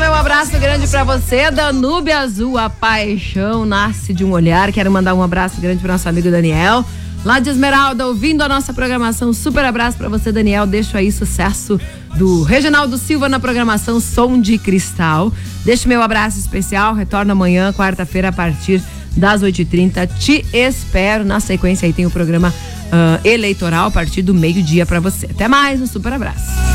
meu abraço grande pra você, Danúbio Azul, a paixão nasce de um olhar. Quero mandar um abraço grande pro nosso amigo Daniel, lá de Esmeralda, ouvindo a nossa programação. Super abraço pra você, Daniel. Deixo aí sucesso do Reginaldo Silva na programação Som de Cristal. Deixo meu abraço especial. Retorno amanhã, quarta-feira, a partir das 8h30. Te espero. Na sequência aí tem o programa eleitoral a partir do meio-dia pra você. Até mais, um super abraço.